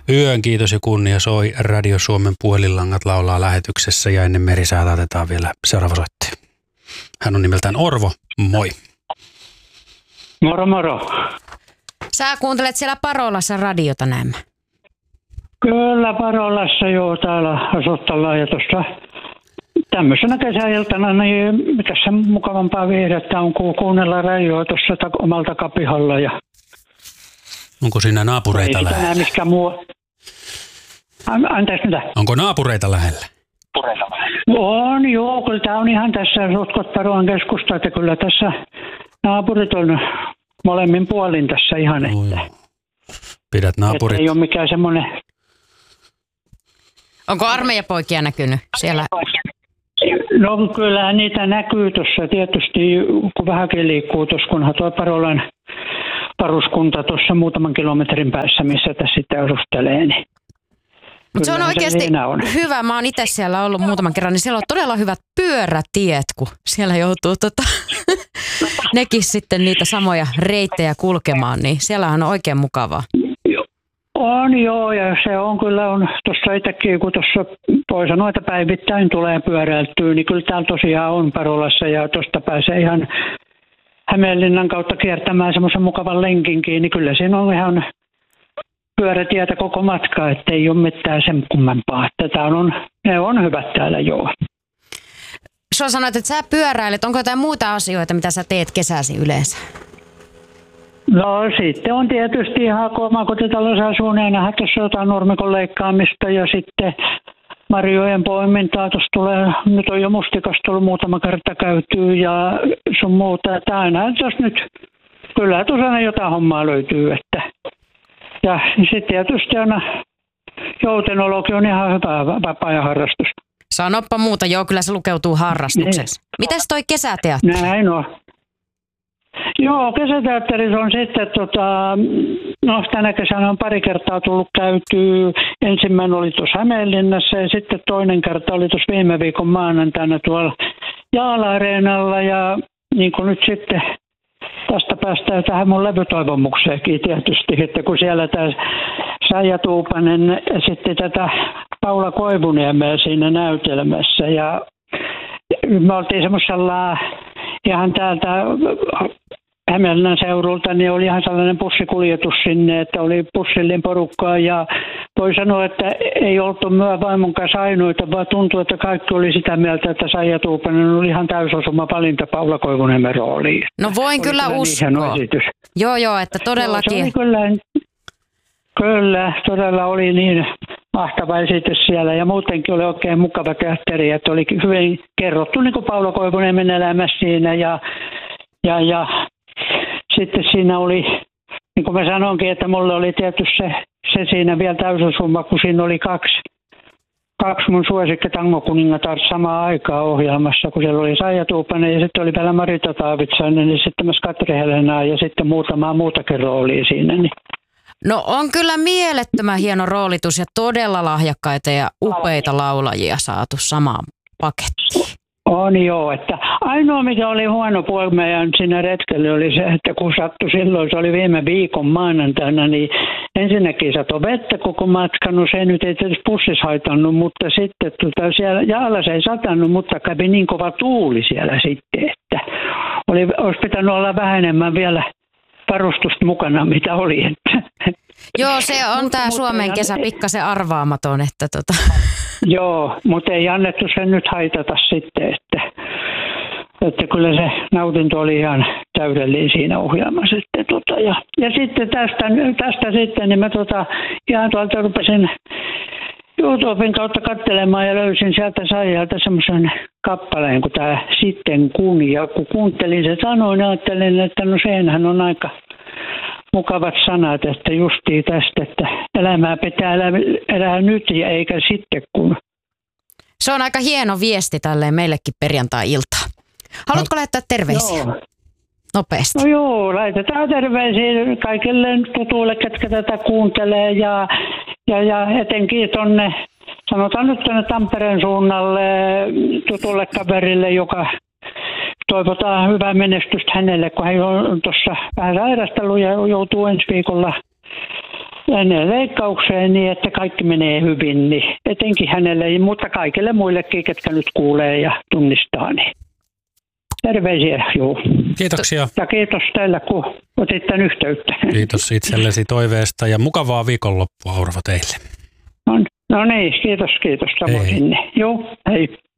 Yön kiitos ja kunnia soi Radio Suomen puhelinlangat laulaa lähetyksessä ja ennen merisäätä otetaan vielä seuraava soittaja. Hän on nimeltään Orvo. Moi. Moro moro. Sä kuuntelet siellä Parolassa radiota näemmä. Kyllä Parolassa joo, täällä asustellaan ja tuossa tämmöisenä kesäiltana, niin mitäs se mukavampaa viihdettä on kuunnella radioa tuossa omalla takapihalla. Ja onko siinä naapureita lähellä? Ei mikään muu. Anteeksi mitä? Onko naapureita lähellä? On joo, kyllä tämä on ihan tässä Sutkot Parolan keskusta, että kyllä tässä naapurit on molemmin puolin tässä ihan, että pidät naapurit. Ei ole mikään semmoinen. Onko armeijapoikia näkynyt siellä? No kyllä niitä näkyy tuossa tietysti, kun vähänkin liikkuu tuossa, kunhan tuo Parolan varuskunta tuossa muutaman kilometrin päässä, missä tässä sitten asustelee. Niin mutta se on oikeasti hyvä. Mä oon itse siellä ollut muutaman kerran, niin siellä on todella hyvät pyörätiet, kun siellä joutuu nekin sitten niitä samoja reittejä kulkemaan, niin siellähän on oikein mukavaa. On joo, ja se on kyllä on tuossa itsekin, kun tuossa voi sanoa, että päivittäin tulee pyöräiltyä, niin kyllä täällä tosiaan on Parolassa ja tuosta pääsee ihan Hämeenlinnan kautta kiertämään semmoisen mukavan lenkinkin, niin kyllä siinä on ihan pyörätietä koko matka, ettei ole mitään sen kummempaa. Että ne on hyvät täällä joo. Sä sanoit, että sä pyöräilet. Onko jotain muuta asioita, mitä sä teet kesäsi yleensä? No sitten on tietysti ihan kun omakotitalossa asuneena tuossa jotain nurmikon leikkaamista ja sitten marjojen poimintaa. Tuossa tulee, nyt on jo mustikasta tullut muutama kerta käytyy ja sun muuta. Että aina tuossa nyt, kyllä tuossa aina jotain hommaa löytyy. Että. Ja sitten tietysti aina joutenologi on ihan hyvä vapaa-ajan harrastus. Sanoppa muuta, joo, kyllä se lukeutuu harrastuksessa. Niin. Mites toi kesäteatteri? Näin on. Joo, kesäteatterissa on sitten, no tänä kesänä on pari kertaa tullut käytyä. Ensimmäinen oli tuossa Hämeenlinnassa ja sitten toinen kerta oli tuossa viime viikon maanantaina tuolla Jaala-areenalla. Ja niin kuin nyt sitten tästä päästään tähän mun levytoivomukseenkin tietysti, että kun siellä tämä Saija Tuupanen esitti tätä Paula Koivuniemeä siinä näytelmässä ja me oltiin semmoisella ihan täältä Hämeenlinnan seudulta, niin oli ihan sellainen bussikuljetus sinne, että oli bussillin porukkaa ja voi sanoa, että ei oltu myö vaimon kanssa ainoita, vaan tuntui, että kaikki oli sitä mieltä, että Saija Tuupanen oli ihan täysosuma valinta Paula Koivuniemen rooliin. No voin kyllä uskoa. Joo, että todellakin. Joo, kyllä, todella oli niin mahtava esitys siellä ja muutenkin oli oikein mukava teatteri, että oli hyvin kerrottu niin kuin Paula Koivuniemen elämässä siinä ja sitten siinä oli, niin kuin mä sanonkin, että mulle oli tietysti se siinä vielä täysosuma, kun siinä oli kaksi mun suosikki tangokuningatar samaan aikaan ohjelmassa, kun siellä oli Saija Tuupanen ja sitten oli vielä Marita Taavitsainen ja sitten myös Katri Helenaa ja sitten muutamaa muutakin roolia siinä. Niin. No on kyllä mielettömän hieno roolitus ja todella lahjakkaita ja upeita laulajia saatu samaan pakettiin. On joo, että ainoa mikä oli huono puoli meidän siinä retkellä oli se, että kun sattui silloin, se oli viime viikon maanantaina, niin ensinnäkin satoi vettä koko matkan, no se nyt ei tietysti bussissa haitannut, mutta sitten siellä Jaalassa ei satanut, mutta kävi niin kova tuuli siellä sitten, että olisi pitänyt olla vähän enemmän vielä varustusta mukana, mitä oli. Joo, se on tämä Suomen kesä pikkasen arvaamaton, että Joo, mutta ei annettu sen nyt haitata sitten, että kyllä se nautinto oli ihan täydellinen siinä ohjelmassa. Ja sitten tästä sitten, niin mä ihan tuolta rupesin YouTuben kautta katselemaan ja löysin sieltä Saijalta semmoisen kappaleen, kun tämä Sitten kun. Ja kun kuuntelin se sanoin, ajattelin, että no senhän on aika mukavat sanat, että justiin tästä, että elämää pitää elää nyt ja eikä sitten kun. Se on aika hieno viesti tälleen meillekin perjantai-iltaan. Haluatko lähettää terveisiä? Joo. Nopeasti. No joo, laitetaan terveisiä kaikille tutuille, ketkä tätä kuuntelee ja etenkin tuonne, sanotaan nyt tuonne Tampereen suunnalle tutulle kaverille, joka toivotaan hyvää menestystä hänelle, kun hän on tuossa vähän sairastellut ja joutuu ensi viikolla ennen leikkaukseen niin, että kaikki menee hyvin, niin etenkin hänelle, mutta kaikille muillekin, ketkä nyt kuulee ja tunnistaa, niin terveisiä, juu. Kiitoksia. Ja kiitos teille, kun otitte yhteyttä. Kiitos itsellesi toiveesta ja mukavaa viikonloppua, Orvo, teille. No niin, kiitos. Samoin sinne. Joo, hei.